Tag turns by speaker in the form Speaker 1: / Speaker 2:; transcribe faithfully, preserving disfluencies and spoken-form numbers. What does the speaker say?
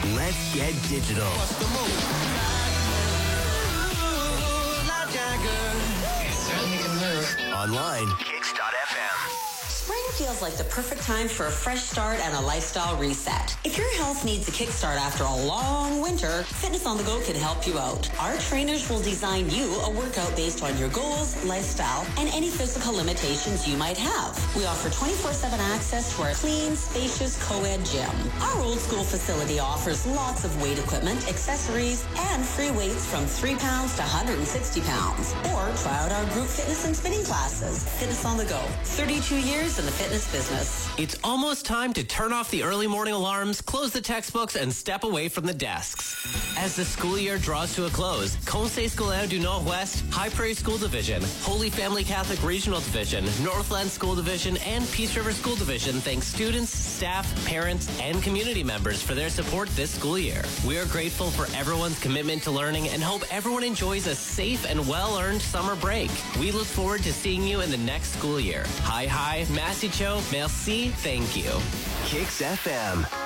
Speaker 1: Let's get digital.
Speaker 2: What's the move? La Jagger.
Speaker 3: You certainly can move.
Speaker 1: Online. Kicks dot F M.
Speaker 4: Spring feels like the perfect time for a fresh start and a lifestyle reset. If your health needs a kickstart after a long winter, Fitness on the Go can help you out. Our trainers will design you a workout based on your goals, lifestyle, and any physical limitations you might have. We offer twenty-four seven access to our clean, spacious co-ed gym. Our old school facility offers lots of weight equipment, accessories, and free weights from three pounds to one hundred sixty pounds. Or try out our group fitness and spinning classes. Fitness on the Go. thirty-two years in the fitness business.
Speaker 5: It's almost time to turn off the early morning alarms, close the textbooks, and step away from the desks. As the school year draws to a close, Conseil Scolaire du Nord-Ouest, High Prairie School Division, Holy Family Catholic Regional Division, Northland School Division, and Peace River School Division thanks students, staff, parents, and community members for their support this school year. We are grateful for everyone's commitment to learning and hope everyone enjoys a safe and well-earned summer break. We look forward to seeing you in the next school year. Hi, hi, Massey Cho, merci, thank you.
Speaker 1: Kicks F M.